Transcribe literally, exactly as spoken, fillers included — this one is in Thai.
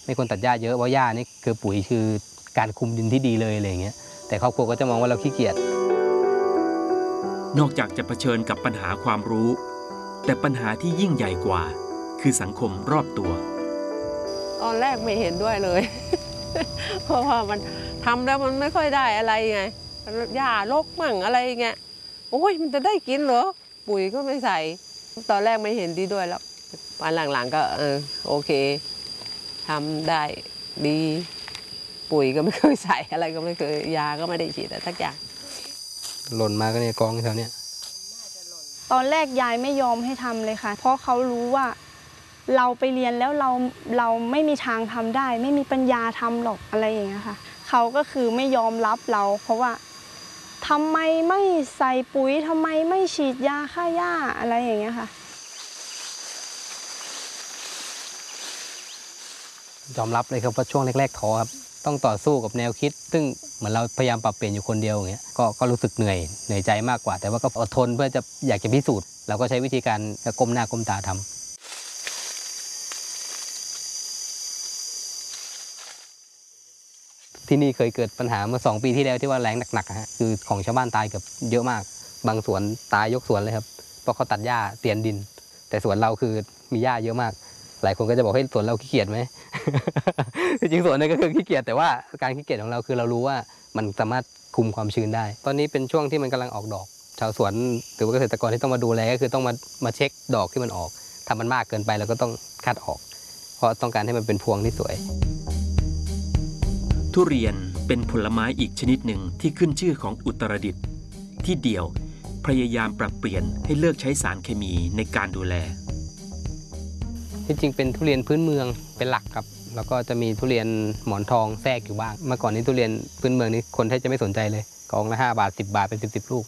ไม่ควรตัดหญ้าเยอะเพราะหญ้านี่คือปุ๋ยคือการคุมดินที่ดีเลยอะไรอย่างเงี้ยแต่ครอบครัวก็จะมองว่าเราขี้เกียจนอกจากจะเผชิญกับปัญหาความรู้แต่ปัญหาที่ยิ่งใหญ่กว่าคือสังคมรอบตัวตอนแรกไม่เห็นด้วยเลย เพราะว่ามันทำแล้วมันไม่ค่อยได้อะไรไงหญ้ารกมั่งอะไรเงี้ยโอ้ยมันจะได้กินเหรอปุ๋ยก็ไม่ใส่ตอนแรกไม่เห็นดีด้วยแล้ววันหลังๆก็เออโอเคทำได้ดีปุ๋ยก็ไม่เคยใส่อะไรก็ไม่เคยยาก็ไม่ได้ฉีดอะไรสักอย่างหล่นมาก็เนี่ยกองแถวเนี้ยตอนแรกยายไม่ยอมให้ทำเลยค่ะเพราะเขารู้ว่าเราไปเรียนแล้วเราเราไม่มีทางทำได้ไม่มีปัญญาทำหรอกอะไรอย่างเงี้ยค่ะเขาก็คือไม่ยอมรับเราเพราะว่าทำไมไม่ใส่ปุ๋ยทำไมไม่ฉีดยาฆ่าหญ้าอะไรอย่างเงี้ยค่ะยอมรับเลยครับว่าช่วงแรกๆท้อครับต้องต่อสู้กับแนวคิดซึ่งเหมือนเราพยายามปรับเปลี่ยนอยู่คนเดียวอย่างเงี้ยก็ก็รู้สึกเหนื่อยเหนื่อยใจมากกว่าแต่ว่าก็อดทนเพื่อจะอยากจะพิสูจน์เราก็ใช้วิธีการก้มหน้าก้มตาทำที่นี่เคยเกิดปัญหาเมื่อสองปีที่แล้วที่ว่าแรงหนักๆฮะคือของชาวบ้านตายเกือบเยอะมากบางสวนตายยกสวนเลยครับเพราะเขาตัดหญ้าเตียนดินแต่สวนเราคือมีหญ้าเยอะมากหลายคนก็จะบอกให้สวนเราขี้เกียจไหม จริงๆสวนนั้นก็คือขี้เกียจแต่ว่าการขี้เกียจของเราคือเรารู้ว่ามันสามารถคุมความชื้นได้ตอนนี้เป็นช่วงที่มันกำลังออกดอกชาวสวนหรือว่าเกษตรกรที่ต้องมาดูแลก็คือต้องมามาเช็คดอกที่มันออกถ้ามันมากเกินไปเราก็ต้องคัดออกเพราะต้องการให้มันเป็นพวงที่สวยทุเรียนเป็นผลไม้อีกชนิดหนึ่งที่ขึ้นชื่อของอุตรดิตถ์ที่เดี่ยวพยายามปรับเปลี่ยนให้เลิกใช้สารเคมีในการดูแลที่จริงเป็นทุเรียนพื้นเมืองเป็นหลักครับแล้วก็จะมีทุเรียนหมอนทองแทรกอยู่บ้างเมื่อก่อนนี้ทุเรียนพื้นเมืองนี้คนแทบจะไม่สนใจเลยกองละห้าบาทสิบบาทเป็นสิบสิบลูก